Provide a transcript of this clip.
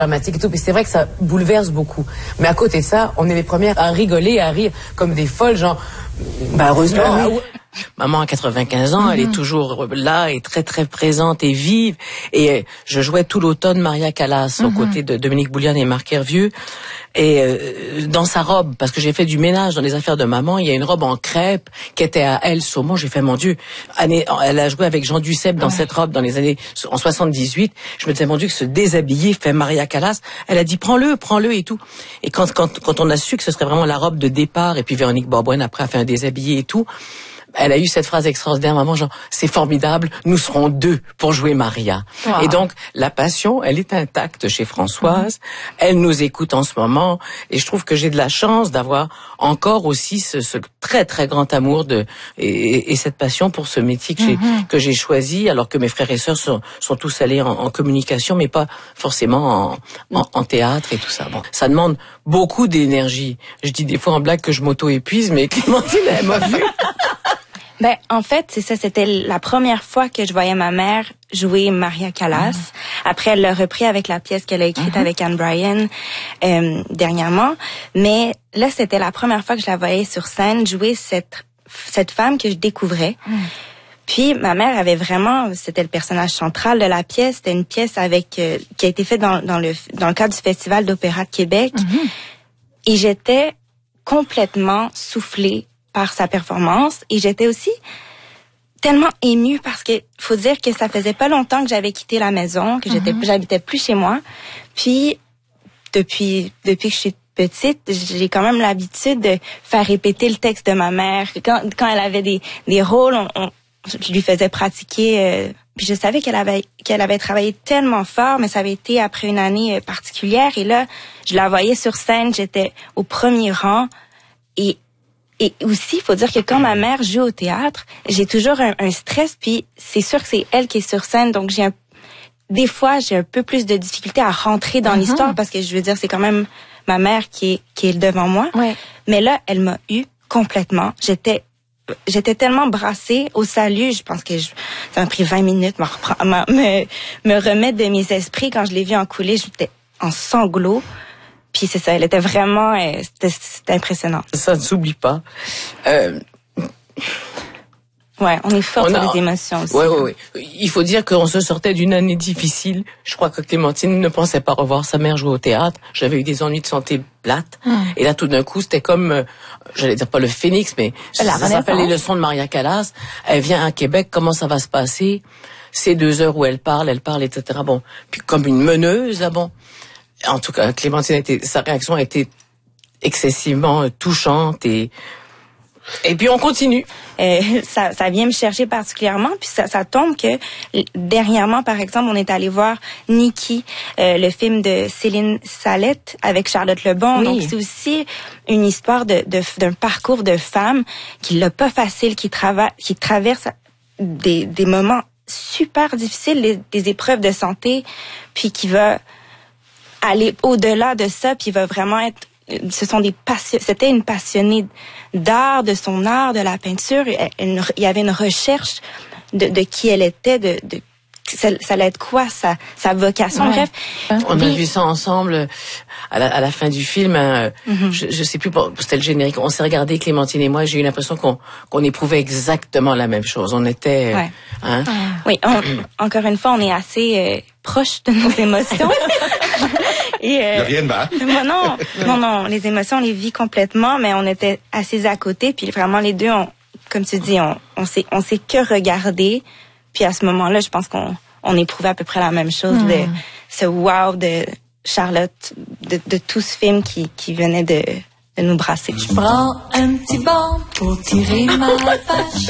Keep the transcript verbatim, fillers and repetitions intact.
dramatique et tout, puis c'est vrai que ça bouleverse beaucoup. Mais à côté de ça, on est les premières à rigoler, à rire comme des folles, genre, bah heureusement. Ah, oui. Maman a quatre-vingt-quinze ans, mm-hmm. elle est toujours là et très très présente et vive. Et je jouais tout l'automne Maria Callas mm-hmm. aux côtés de Dominique Bouliane et Marc Hervieux. Et euh, dans sa robe, parce que j'ai fait du ménage dans les affaires de maman, il y a une robe en crêpe qui était à elle, saumon. J'ai fait, mon Dieu, année, elle a joué avec Jean Duceppe dans ouais. cette robe dans les années en soixante-dix-huit. Je me disais, mon Dieu, que se déshabiller fait Maria Callas. Elle a dit, prends-le, prends-le et tout. Et quand quand quand on a su que ce serait vraiment la robe de départ, et puis Véronique Borbouin après a fait un déshabillé et tout. Elle a eu cette phrase extraordinaire, maman, genre, c'est formidable, nous serons deux pour jouer Maria. Wow. Et donc, la passion, elle est intacte chez Françoise. Mm-hmm. Elle nous écoute en ce moment. Et je trouve que j'ai de la chance d'avoir encore aussi ce, ce très, très grand amour de, et, et cette passion pour ce métier que, mm-hmm. j'ai, que j'ai choisi, alors que mes frères et sœurs sont, sont tous allés en, en communication, mais pas forcément en, en, en théâtre et tout ça. Bon, ça demande beaucoup d'énergie. Je dis des fois en blague que je m'auto-épuise, mais Clémentine, elle m'a vu. Ben, en fait, c'est ça, c'était la première fois que je voyais ma mère jouer Maria Callas. Mm-hmm. Après, elle l'a repris avec la pièce qu'elle a écrite mm-hmm. avec Anne Bryan euh, dernièrement. Mais là, c'était la première fois que je la voyais sur scène jouer cette cette femme que je découvrais. Mm. Puis, ma mère avait vraiment, c'était le personnage central de la pièce. C'était une pièce avec euh, qui a été faite dans, dans le dans le cadre du Festival d'opéra de Québec. Mm-hmm. Et j'étais complètement soufflée par sa performance, et j'étais aussi tellement émue parce que faut dire que ça faisait pas longtemps que j'avais quitté la maison, que j'étais mm-hmm. j'habitais plus chez moi. Puis depuis depuis que je suis petite, j'ai quand même l'habitude de faire répéter le texte de ma mère. Quand quand elle avait des des rôles, on, on, je lui faisais pratiquer. Euh, puis je savais qu'elle avait qu'elle avait travaillé tellement fort, mais ça avait été après une année euh, particulière. Et là, je la voyais sur scène, j'étais au premier rang. Et Et aussi, il faut dire que quand ma mère joue au théâtre, j'ai toujours un, un stress, puis c'est sûr que c'est elle qui est sur scène, donc j'ai un, des fois, j'ai un peu plus de difficulté à rentrer dans mm-hmm. l'histoire, parce que je veux dire, c'est quand même ma mère qui est, qui est devant moi. Ouais. Mais là, elle m'a eu complètement. J'étais j'étais tellement brassée au salut, je pense que je, ça m'a pris vingt minutes me, me, me remettre de mes esprits. Quand je l'ai vue en coulisses, j'étais en sanglots. Puis c'est ça, elle était vraiment, euh, c'était, c'était impressionnant. Ça ne s'oublie pas. Euh... Ouais, on est fort sur les émotions aussi. Ouais, ouais, ouais. Il faut dire qu'on se sortait d'une année difficile. Je crois que Clémentine ne pensait pas revoir sa mère jouer au théâtre. J'avais eu des ennuis de santé plates. Hum. Et là, tout d'un coup, c'était comme, euh, j'allais dire pas le phénix, mais la ça s'appelle Les leçons de Maria Callas. Elle vient à Québec, comment ça va se passer? Ces deux heures où elle parle, elle parle, et cetera. Bon, puis comme une meneuse, ah bon. En tout cas, Clémentine, a été, sa réaction a été excessivement touchante et et puis on continue. Euh, ça, ça vient me chercher particulièrement, puis ça, ça tombe que dernièrement, par exemple, on est allé voir Nikki, euh, le film de Céline Salette avec Charlotte Lebon. Oui. Donc c'est aussi une histoire de, de d'un parcours de femme qui l'a pas facile, qui travaille, qui traverse des des moments super difficiles, des, des épreuves de santé, puis qui va aller au-delà de ça, puis va vraiment être, ce sont des passion, c'était une passionnée d'art, de son art, de la peinture. Elle, elle, il y avait une recherche de, de qui elle était, de, de ça, ça allait être quoi sa, sa vocation. Ouais. Bref, on puis, a vu ça ensemble à la, à la fin du film. Hein, mm-hmm. je, je sais plus, c'était le générique. On s'est regardé, Clémentine et moi. J'ai eu l'impression qu'on qu'on éprouvait exactement la même chose. On était, ouais. hein. Oui, on, encore une fois, on est assez euh, proche de nos émotions. Et euh, il n'y a rien de mal. Non, non, non, les émotions, on les vit complètement, mais on était assis à côté, puis vraiment les deux, on, comme tu dis, on, on s'est, on s'est que regardé, puis à ce moment-là, je pense qu'on, on éprouvait à peu près la même chose, mm. de ce wow de Charlotte, de, de tout ce film qui, qui venait de, de nous brasser. Je prends un petit banc pour tirer ma vache.